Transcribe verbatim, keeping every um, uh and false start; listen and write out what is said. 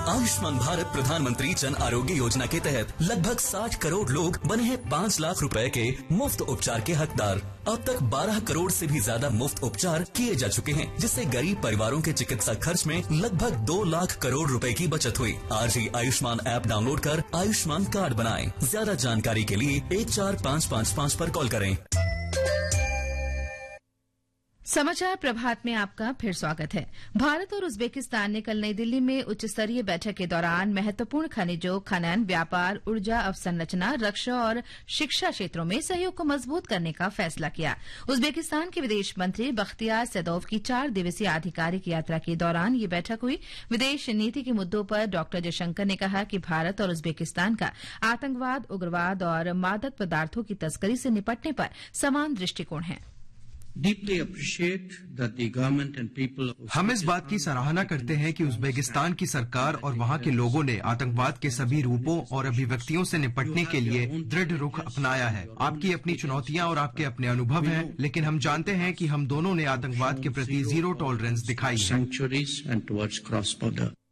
आयुष्मान भारत प्रधानमंत्री जन आरोग्य योजना के तहत लगभग साठ करोड़ लोग बने हैं पाँच लाख रुपए के मुफ्त उपचार के हकदार। अब तक बारह करोड़ से भी ज्यादा मुफ्त उपचार किए जा चुके हैं, जिससे गरीब परिवारों के चिकित्सा खर्च में लगभग दो लाख करोड़ रुपए की बचत हुई। आज ही आयुष्मान ऐप डाउनलोड कर आयुष्मान कार्ड बनाएं। ज्यादा जानकारी के लिए एक चार पाँच पाँच पाँच पर कॉल करें। समाचार प्रभात में आपका फिर स्वागत है। भारत और उज्बेकिस्तान ने कल नई दिल्ली में उच्च स्तरीय बैठक के दौरान महत्वपूर्ण खनिजों, खनन, व्यापार, ऊर्जा अवसंरचना, रक्षा और शिक्षा क्षेत्रों में सहयोग को मजबूत करने का फैसला किया। उज्बेकिस्तान के विदेश मंत्री बख्तियार सैदोव की चार दिवसीय आधिकारिक यात्रा के दौरान ये बैठक हुई। विदेश नीति के मुद्दों पर डॉक्टर जयशंकर ने कहा कि भारत और उज्बेकिस्तान का आतंकवाद, उग्रवाद और मादक पदार्थों की तस्करी से निपटने पर समान दृष्टिकोण है। हम इस बात की सराहना करते हैं कि उज्बेकिस्तान की सरकार और वहाँ के लोगों ने आतंकवाद के सभी रूपों और अभिव्यक्तियों से निपटने के लिए दृढ़ रुख अपनाया है। आपकी अपनी चुनौतियां और आपके अपने अनुभव हैं, लेकिन हम जानते हैं कि हम दोनों ने आतंकवाद के प्रति जीरो टॉलरेंस दिखाई है।